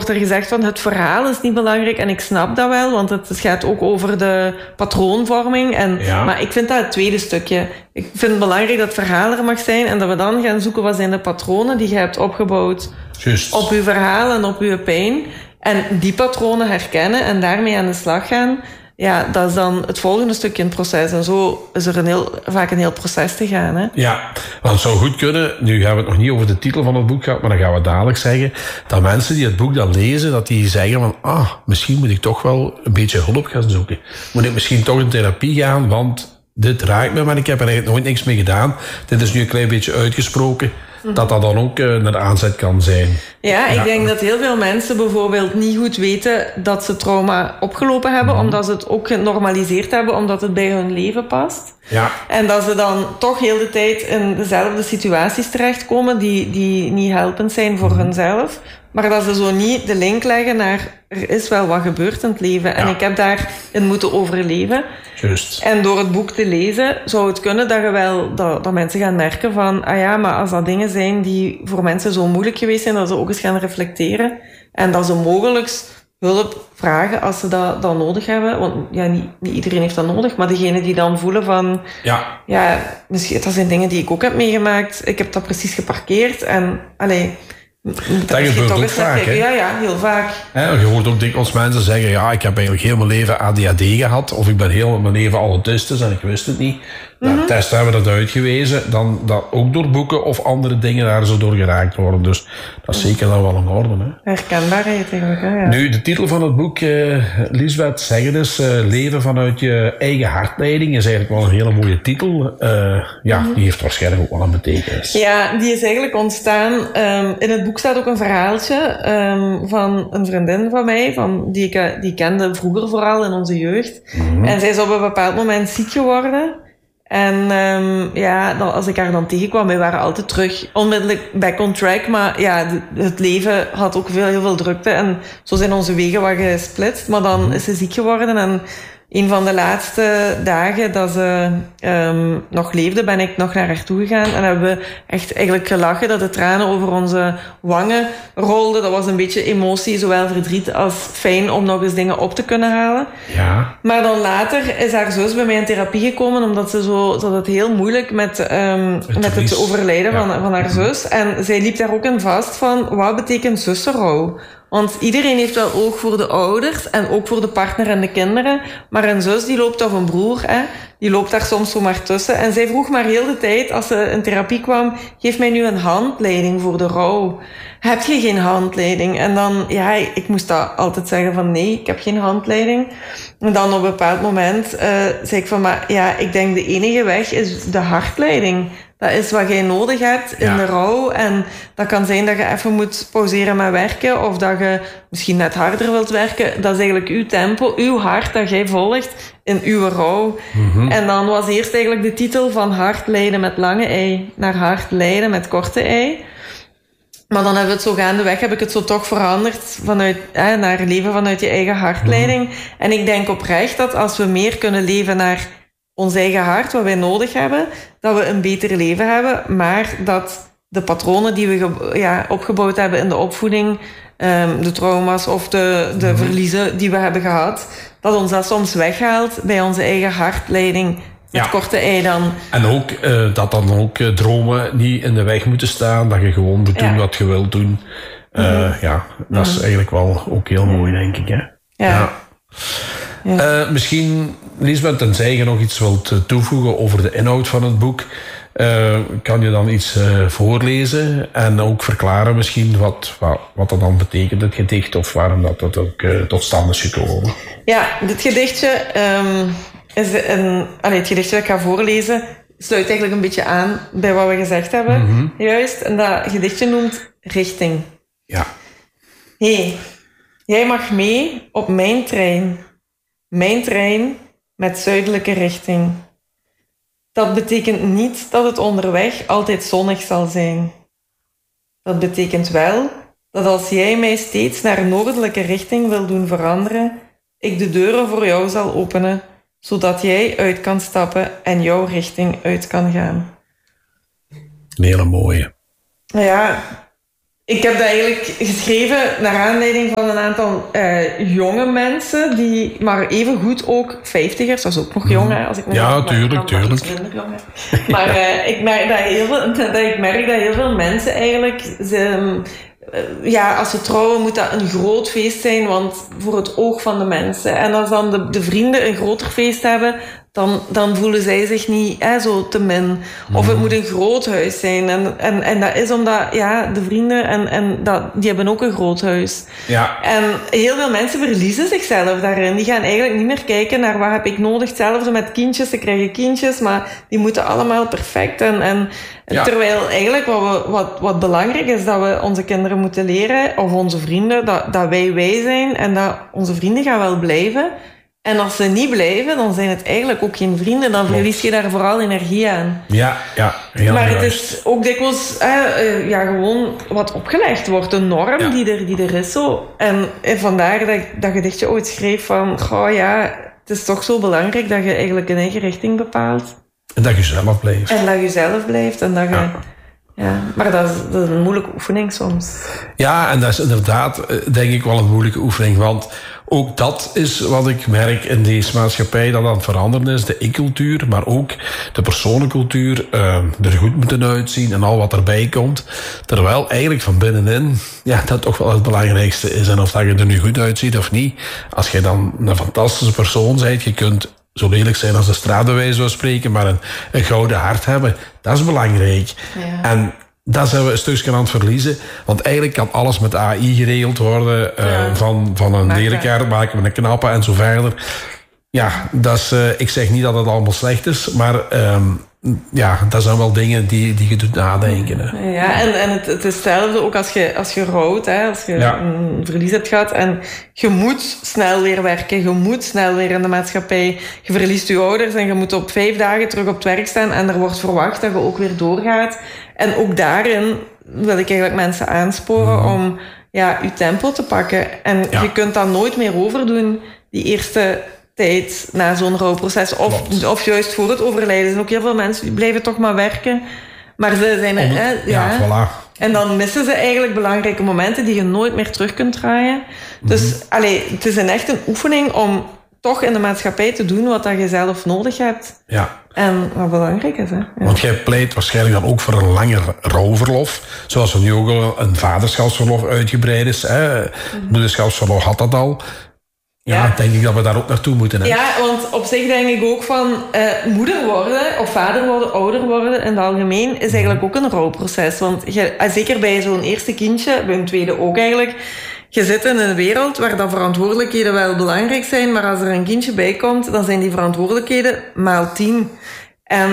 wordt er gezegd van het verhaal is niet belangrijk. En ik snap dat wel, want het gaat ook over de patroonvorming. Maar ik vind dat het tweede stukje. Ik vind het belangrijk dat het verhaal er mag zijn. En dat we dan gaan zoeken wat zijn de patronen die je hebt opgebouwd. Just. Op je verhaal en op je pijn. En die patronen herkennen en daarmee aan de slag gaan. Ja, dat is dan het volgende stukje in het proces. En zo is er vaak een heel proces te gaan. Hè? Ja, want het zou goed kunnen. Nu gaan we het nog niet over de titel van het boek gehad, maar dan gaan we dadelijk zeggen dat mensen die het boek dan lezen, dat die zeggen van, misschien moet ik toch wel een beetje hulp gaan zoeken. Moet ik misschien toch in therapie gaan, want dit raakt me, maar ik heb er eigenlijk nooit niks mee gedaan. Dit is nu een klein beetje uitgesproken. Dat dan ook naar de aanzet kan zijn. Ja, ik denk dat heel veel mensen bijvoorbeeld niet goed weten dat ze trauma opgelopen hebben, omdat ze het ook genormaliseerd hebben, omdat het bij hun leven past. Ja. En dat ze dan toch heel de tijd in dezelfde situaties terechtkomen die niet helpend zijn voor hunzelf. Maar dat ze zo niet de link leggen naar er is wel wat gebeurd in het leven. En ik heb daarin moeten overleven. Juist. En door het boek te lezen zou het kunnen dat mensen gaan merken van maar als dat dingen zijn die voor mensen zo moeilijk geweest zijn, dat ze ook eens gaan reflecteren. En dat ze mogelijk hulp vragen als ze dat nodig hebben. Want niet iedereen heeft dat nodig, maar degene die dan voelen van misschien dat zijn dingen die ik ook heb meegemaakt. Ik heb dat precies geparkeerd en dat gebeurt ook vaak, hè? Ja, heel vaak. Je hoort ook dikwijls mensen zeggen, ik heb eigenlijk heel mijn leven ADHD gehad, of ik ben heel mijn leven autistisch en ik wist het niet. De testen hebben dat uitgewezen, dan dat ook door boeken of andere dingen daar zo door geraakt worden. Dus dat is zeker dan wel in orde. Hè? Herkenbaarheid eigenlijk, hè? Ja. Nu, de titel van het boek, Liesbeth, zeg het eens, Leven vanuit je eigen hartleiding, is eigenlijk wel een hele mooie titel. Die heeft waarschijnlijk ook wel een betekenis. Ja, die is eigenlijk ontstaan. In het boek staat ook een verhaaltje van een vriendin van mij, die kende vroeger vooral in onze jeugd. En zij is op een bepaald moment ziek geworden. En als ik haar dan tegenkwam, wij waren altijd terug onmiddellijk back on track. Maar het leven had ook heel veel drukte. En zo zijn onze wegen wat gesplitst. Maar dan is ze ziek geworden. En een van de laatste dagen dat ze nog leefde, ben ik nog naar haar toe gegaan. En hebben we echt eigenlijk gelachen dat de tranen over onze wangen rolden. Dat was een beetje emotie, zowel verdriet als fijn om nog eens dingen op te kunnen halen. Ja. Maar dan later is haar zus bij mij in therapie gekomen, omdat ze had het heel moeilijk met het overlijden van haar zus. En zij liep daar ook in vast van, wat betekent zussenrouw? Want iedereen heeft wel oog voor de ouders en ook voor de partner en de kinderen. Maar een zus die loopt, of een broer, die loopt daar soms zomaar tussen. En zij vroeg maar heel de tijd, als ze in therapie kwam, geef mij nu een handleiding voor de rouw. Heb je geen handleiding? En dan, ik moest dat altijd zeggen van nee, ik heb geen handleiding. En dan op een bepaald moment zei ik van, ik denk de enige weg is de hartleiding. Dat is wat jij nodig hebt in de rouw. En dat kan zijn dat je even moet pauzeren met werken. Of dat je misschien net harder wilt werken. Dat is eigenlijk uw tempo, uw hart dat jij volgt in uw rouw. En dan was eerst eigenlijk de titel van hart lijden met lange ei naar hart lijden met korte ei. Maar dan hebben we het zo gaandeweg, heb ik het zo toch veranderd naar leven vanuit je eigen hartleiding. En ik denk oprecht dat als we meer kunnen leven naar ons eigen hart, wat wij nodig hebben, dat we een beter leven hebben, maar dat de patronen die we opgebouwd hebben in de opvoeding, de trauma's of de verliezen die we hebben gehad, dat ons dat soms weghaalt bij onze eigen hartleiding. Het korte ei dan. En ook dat dan ook dromen niet in de weg moeten staan, dat je gewoon moet doen wat je wilt doen. Dat is eigenlijk wel ook heel mooi, denk ik. Hè? Ja. Misschien, Liesbeth, tenzij je nog iets wilt toevoegen over de inhoud van het boek, kan je dan iets voorlezen en ook verklaren misschien wat dat dan betekent, het gedicht, of waarom dat ook tot stand is gekomen. Ja, dit gedichtje het gedichtje dat ik ga voorlezen sluit eigenlijk een beetje aan bij wat we gezegd hebben. Juist. En dat gedichtje noemt Richting. Ja. Hey, jij mag mee op mijn trein. Mijn trein met zuidelijke richting. Dat betekent niet dat het onderweg altijd zonnig zal zijn. Dat betekent wel dat als jij mij steeds naar noordelijke richting wil doen veranderen, ik de deuren voor jou zal openen, zodat jij uit kan stappen en jouw richting uit kan gaan. Een hele mooie. Ja, Ik heb dat eigenlijk geschreven naar aanleiding van een aantal jonge mensen, die maar even goed ook 50ers, dat is ook nog jong, hè, als ik me ja, tuurlijk. Maar ik merk dat heel veel mensen eigenlijk, als ze trouwen moet dat een groot feest zijn, want voor het oog van de mensen. En als dan de vrienden een groter feest hebben, dan voelen zij zich niet zo te min. Of het moet een groot huis zijn. En dat is omdat, de vrienden die hebben ook een groot huis. Ja. En heel veel mensen verliezen zichzelf daarin. Die gaan eigenlijk niet meer kijken naar wat heb ik nodig. Hetzelfde met kindjes, ze krijgen kindjes, maar die moeten allemaal perfect. Terwijl eigenlijk wat belangrijk is, dat we onze kinderen moeten leren, of onze vrienden, dat wij zijn en dat onze vrienden gaan wel blijven. En als ze niet blijven, dan zijn het eigenlijk ook geen vrienden. Dan verlies je daar vooral energie aan. Ja. Maar het is ook dikwijls gewoon wat opgelegd wordt. Een norm die er is zo. En vandaar dat ik dat gedichtje ooit schreef van... het is toch zo belangrijk dat je eigenlijk een eigen richting bepaalt. En dat je zelf blijft. En dat je... Ja, maar dat is een moeilijke oefening soms. Ja, en dat is inderdaad, denk ik, wel een moeilijke oefening. Want ook dat is wat ik merk in deze maatschappij, dat aan het veranderen is. De ik-cultuur, maar ook de personencultuur. Er goed moeten uitzien en al wat erbij komt. Terwijl eigenlijk van binnenin, dat toch wel het belangrijkste is. En of dat je er nu goed uitziet of niet. Als je dan een fantastische persoon bent, je kunt... zo lelijk zijn als de straat bij wijze van spreken, maar een gouden hart hebben, dat is belangrijk. Ja. En dat zijn we een stukje aan het verliezen. Want eigenlijk kan alles met AI geregeld worden. Van een lelijkaart maken met een knappe en zo verder. Ja, dat is, ik zeg niet dat het allemaal slecht is, maar... dat zijn wel dingen die je doet nadenken. Hè. Ja, en het is hetzelfde ook als je rouwt, als je een verlies hebt gehad. En je moet snel weer werken, je moet snel weer in de maatschappij. Je verliest je ouders en je moet op 5 dagen terug op het werk staan. En er wordt verwacht dat je ook weer doorgaat. En ook daarin wil ik eigenlijk mensen aansporen om je tempo te pakken. En je kunt dat nooit meer overdoen, die eerste... tijd na zo'n rouwproces. Of juist voor het overlijden. Er zijn ook heel veel mensen die blijven toch maar werken. Maar ze zijn... voilà. En dan missen ze eigenlijk belangrijke momenten die je nooit meer terug kunt draaien. Dus het is echt een oefening om toch in de maatschappij te doen wat dat je zelf nodig hebt. Ja. En wat belangrijk is. Hè? Ja. Want jij pleit waarschijnlijk dan ook voor een langer rouwverlof. Zoals er nu ook al een vaderschapsverlof uitgebreid is. Moederschapsverlof had dat al. Ja, denk ik dat we daar ook naartoe moeten. Hè? Ja, want op zich denk ik ook van moeder worden of vader worden, ouder worden in het algemeen is eigenlijk ook een rouwproces. Want zeker bij zo'n eerste kindje, bij een tweede ook eigenlijk, je zit in een wereld waar dat verantwoordelijkheden wel belangrijk zijn, maar als er een kindje bij komt, dan zijn die verantwoordelijkheden maal 10. En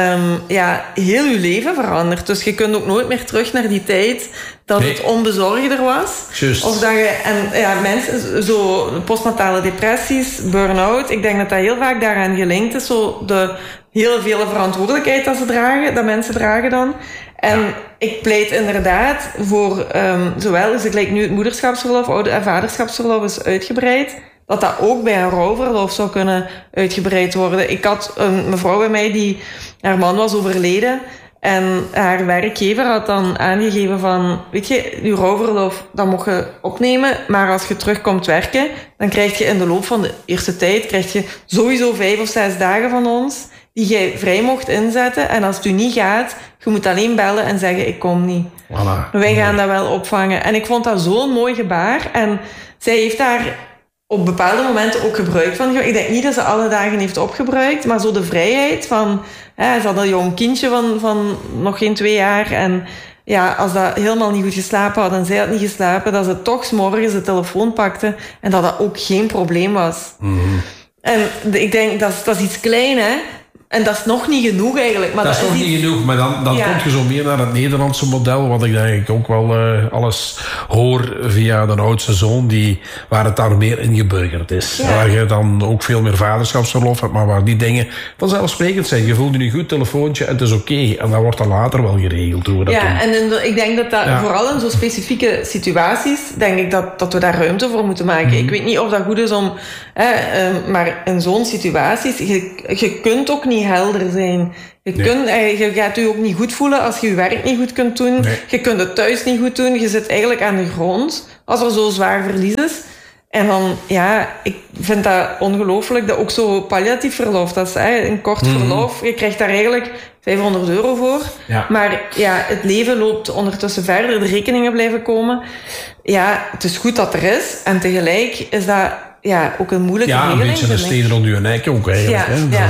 heel je leven verandert. Dus je kunt ook nooit meer terug naar die tijd dat het onbezorgder was. Just. Of dat je, mensen, zo postnatale depressies, burn-out, ik denk dat dat heel vaak daaraan gelinkt is. Zo de heel vele verantwoordelijkheid dat mensen dragen dan. En ik pleit inderdaad voor, zowel is gelijk nu het moederschapsverlof en vaderschapsverlof is uitgebreid, dat ook bij een rouwverlof zou kunnen uitgebreid worden. Ik had een mevrouw bij mij haar man was overleden en haar werkgever had dan aangegeven van, weet je, je rouwverlof, dat mag je opnemen, maar als je terugkomt werken, dan krijg je in de loop van de eerste tijd, sowieso 5 of 6 dagen van ons, die jij vrij mocht inzetten. En als het u niet gaat, je moet alleen bellen en zeggen, ik kom niet. Voilà. Wij gaan dat wel opvangen. En ik vond dat zo'n mooi gebaar. En zij heeft daar op bepaalde momenten ook gebruik van. Ik denk niet dat ze alle dagen heeft opgebruikt, maar zo de vrijheid van... ze had een jong kindje van nog geen 2 jaar. En als dat helemaal niet goed geslapen had en zij had niet geslapen, dat ze toch 's morgens de telefoon pakte en dat ook geen probleem was. Mm-hmm. En ik denk, dat is iets klein, hè. En dat is nog niet genoeg eigenlijk. Maar dat is nog niet genoeg, maar dan kom je zo meer naar het Nederlandse model, wat ik denk ook wel alles hoor via de oudste zoon, waar het daar meer ingeburgerd is. Ja. Waar je dan ook veel meer vaderschapsverlof hebt, maar waar die dingen vanzelfsprekend zijn. Je voelt je niet goed, telefoontje, en het is oké. En dat wordt dan later wel geregeld. Hoe we dat doen. En ik denk dat vooral in zo'n specifieke situaties, denk ik dat we daar ruimte voor moeten maken. Ik weet niet of dat goed is om... maar in zo'n situaties, je kunt ook niet niet helder zijn. Je gaat je ook niet goed voelen als je je werk niet goed kunt doen. Nee. Je kunt het thuis niet goed doen. Je zit eigenlijk aan de grond als er zo zwaar verlies is. En dan, ik vind dat ongelooflijk dat ook zo palliatief verlof, dat is een kort verlof. Je krijgt daar eigenlijk €500 voor. Ja. Maar het leven loopt ondertussen verder, de rekeningen blijven komen. Ja, het is goed dat er is. En tegelijk is dat ook een moeilijke regeling. Ja, een beetje een steen rond je nek ook eigenlijk.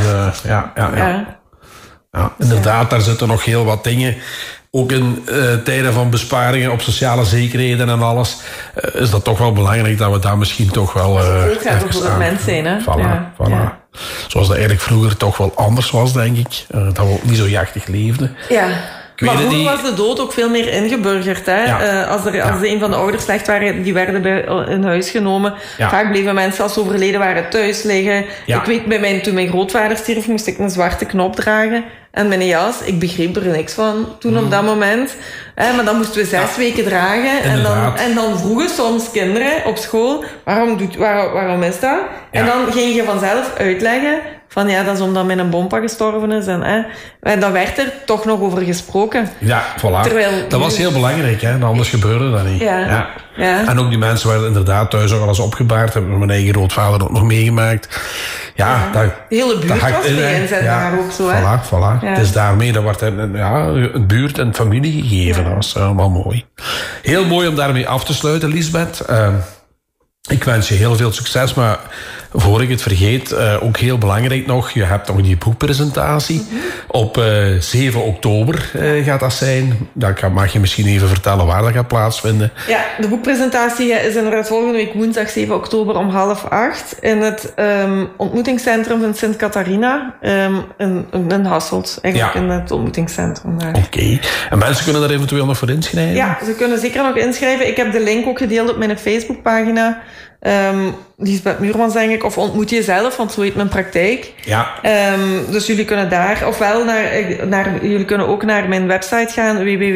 Ja, inderdaad, daar zitten nog heel wat dingen. Ook in tijden van besparingen op sociale zekerheden en alles, is dat toch wel belangrijk dat we daar misschien toch wel... Het gaat over het mens zijn, hè? Voilà. Ja. Zoals dat eigenlijk vroeger toch wel anders was, denk ik. Dat we ook niet zo jachtig leefden. Ja. Maar vroeger was de dood ook veel meer ingeburgerd. Hè? Ja. Als een van de ouders slecht waren, die werden in huis genomen. Ja. Vaak bleven mensen als ze overleden waren thuis liggen. Ja. Ik weet, toen mijn grootvader stierf, moest ik een zwarte knop dragen. En mijn jas, ik begreep er niks van toen op dat moment. Maar dan moesten we 6 weken dragen. En dan vroegen soms kinderen op school, waarom is dat? Ja. En dan ging je vanzelf uitleggen van dat is omdat mijn bompa gestorven is. En dan werd er toch nog over gesproken. Ja, voilà. Terwijl dat was heel belangrijk, hè? Anders gebeurde dat niet. Ja. En ook die mensen werden inderdaad thuis ook al eens opgebaard. Hebben mijn eigen grootvader ook nog meegemaakt. De hele buurt was mee inzet daar ook zo. Voilà. Ja. Het is daarmee, dat wordt een buurt en familie gegeven. Dat was allemaal mooi. Heel mooi om daarmee af te sluiten, Liesbeth. Ik wens je heel veel succes, maar voor ik het vergeet, ook heel belangrijk nog, je hebt nog die boekpresentatie. Op 7 oktober gaat dat zijn. Dan mag je misschien even vertellen waar dat gaat plaatsvinden. Ja, de boekpresentatie is inderdaad volgende week woensdag 7 oktober om 7:30 in het ontmoetingscentrum van Sint Catharina in Hasselt. Eigenlijk in het ontmoetingscentrum. Oké. En mensen kunnen daar eventueel nog voor inschrijven? Ja, ze kunnen zeker nog inschrijven. Ik heb de link ook gedeeld op mijn Facebookpagina. Liesbeth Muurmans, denk ik, of Ontmoet Jezelf, want zo heet mijn praktijk. Ja. Dus jullie kunnen daar, ofwel jullie kunnen ook naar mijn website gaan,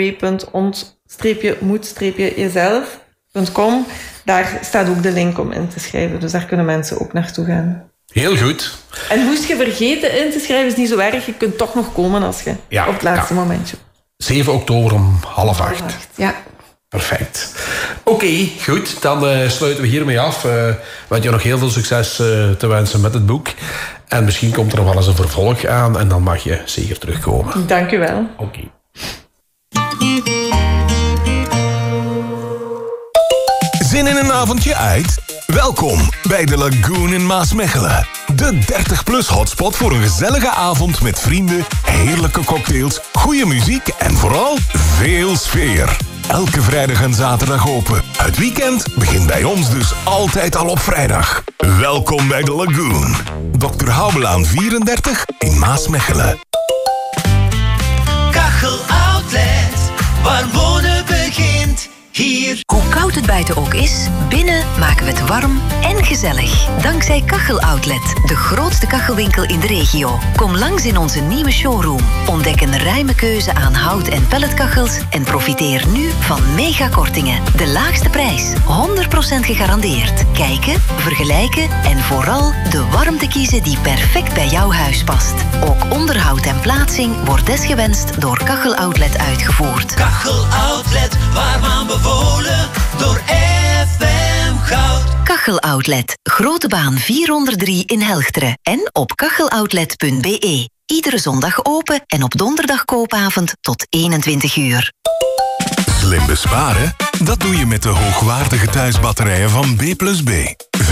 www.ont-moed-jezelf.com. Daar staat ook de link om in te schrijven, dus daar kunnen mensen ook naartoe gaan. Heel goed. En moest je vergeten in te schrijven, is niet zo erg, je kunt toch nog komen als je op het laatste momentje. 7 oktober om 7:30. Ja. Perfect. Oké, goed. Dan sluiten we hiermee af. Met je nog heel veel succes te wensen met het boek. En misschien komt er nog wel eens een vervolg aan. En dan mag je zeker terugkomen. Dank u wel. Oké. Zin in een avondje uit? Welkom bij de Lagoon in Maasmechelen. De 30-plus hotspot voor een gezellige avond met vrienden, heerlijke cocktails, goede muziek en vooral veel sfeer. Elke vrijdag en zaterdag open. Het weekend begint bij ons dus altijd al op vrijdag. Welkom bij de Lagoon. Dr. Houbelaan 34 in Maasmechelen. Kachel Outlet, waar wonen begint. Hier. Hoe koud het buiten ook is, binnen maken we het warm en gezellig. Dankzij Kachel Outlet, de grootste kachelwinkel in de regio. Kom langs in onze nieuwe showroom. Ontdek een ruime keuze aan hout- en pelletkachels en profiteer nu van megakortingen. De laagste prijs, 100% gegarandeerd. Kijken, vergelijken en vooral de warmte kiezen die perfect bij jouw huis past. Ook onderhoud en plaatsing wordt desgewenst door Kachel Outlet uitgevoerd. Kachel Outlet, waarvan bevolen door FM Goud. Kachel Outlet, Grote Baan 403 in Helchteren en op kacheloutlet.be. Iedere zondag open en op donderdag koopavond tot 21 uur. Slim besparen? Dat doe je met de hoogwaardige thuisbatterijen van B+B.